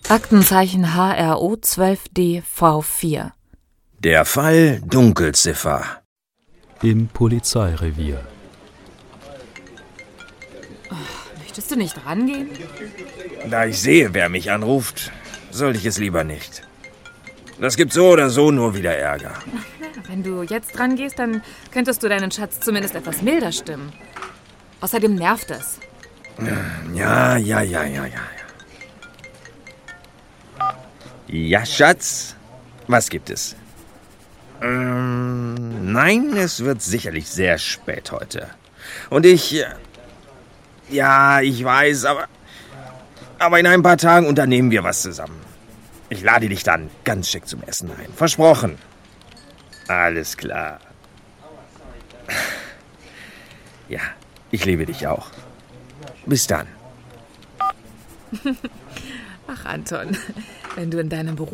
Aktenzeichen HRO 12DV4. Der Fall Dunkelziffer. Im Polizeirevier. Möchtest du nicht rangehen? Da ich sehe, wer mich anruft, sollte ich es lieber nicht. Das gibt so oder so nur wieder Ärger. Wenn du jetzt rangehst, dann könntest du deinen Schatz zumindest etwas milder stimmen. Außerdem nervt es. Ja. Ja, Schatz, was gibt es? Nein, es wird sicherlich sehr spät heute. Und ich weiß, aber in ein paar Tagen unternehmen wir was zusammen. Ich lade dich dann ganz schick zum Essen ein. Versprochen. Alles klar. Ja, ich liebe dich auch. Bis dann. Ach, Anton, wenn du in deinem Beruf